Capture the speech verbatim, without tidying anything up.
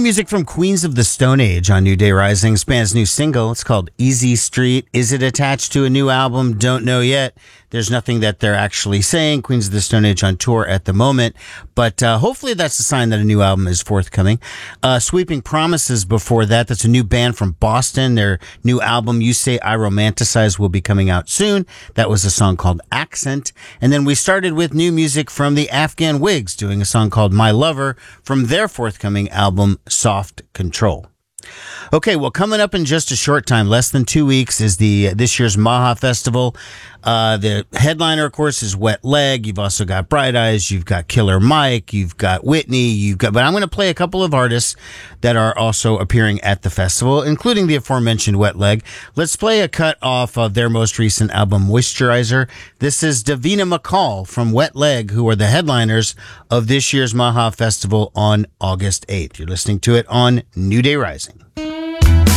music from Queens of the Stone Age on New Day Rising's band's new single. It's called Easy Street. Is it attached to a new album? Don't know yet. There's nothing that they're actually saying. Queens of the Stone Age on tour at the moment, but uh, hopefully that's a sign that a new album is forthcoming. Uh, Sweeping Promises before that. That's a new band from Boston. Their new album, You Say I Romanticize, will be coming out soon. That was a song called Accent. And then we started with new music from the Afghan Wigs, doing a song called My Lover from their forthcoming album, Soft Control. Okay, well, coming up in just a short time, less than two weeks, is the uh, this year's Maha Festival. Uh, the headliner, of course, is Wet Leg. You've also got Bright Eyes. You've got Killer Mike. You've got Whitney. You've got, but I'm going to play a couple of artists that are also appearing at the festival, including the aforementioned Wet Leg. Let's play a cut off of their most recent album, Moisturizer. This is Davina McCall from Wet Leg, who are the headliners of this year's Maha Festival on August eighth. You're listening to it on New Day Rising.